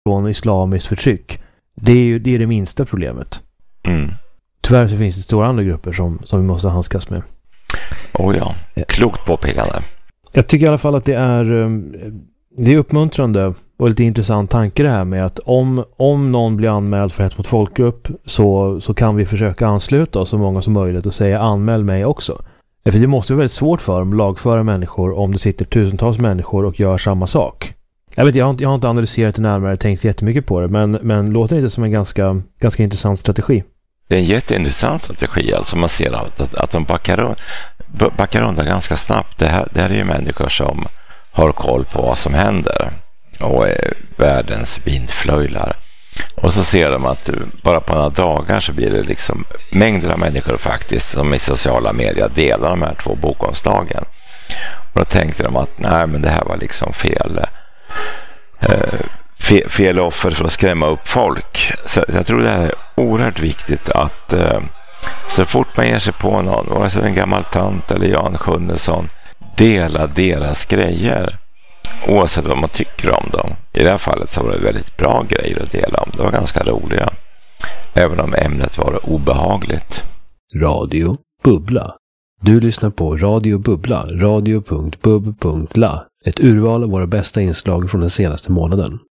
från islamiskt förtryck. Det är det minsta problemet. Mm. Tyvärr så finns det stora andra grupper som vi måste handskas med. Ja, klokt påpekande. Jag tycker i alla fall att det är uppmuntrande och lite intressant tanke det här med att om någon blir anmäld för hets mot folkgrupp så kan vi försöka ansluta oss så många som möjligt och säga anmäl mig också. För det måste vara väldigt svårt för dem att lagföra människor om det sitter tusentals människor och gör samma sak. Jag har inte analyserat det närmare, tänkt jättemycket på det, men låter det inte som en ganska intressant strategi. Det är en jätteintressant strategi, alltså man ser att de backar undan ganska snabbt. Det här är ju människor som har koll på vad som händer och är världens vindflöjlar. Och så ser de att bara på några dagar så blir det liksom mängder av människor faktiskt som i sociala medier delar de här 2 bokomslagen. Och då tänkte de att nej, men det här var liksom fel offer för att skrämma upp folk. Så jag tror det här är oerhört viktigt att så fort man ger sig på någon, vare sig en gammal tant eller Jan Sjunnesson, dela deras grejer oavsett vad man tycker om dem. I det här fallet så var det väldigt bra grejer att dela om. Det var ganska roliga, även om ämnet var obehagligt. Radio Bubbla. Du lyssnar på Radio Bubbla, radio.bub.la. Ett urval av våra bästa inslag från den senaste månaden.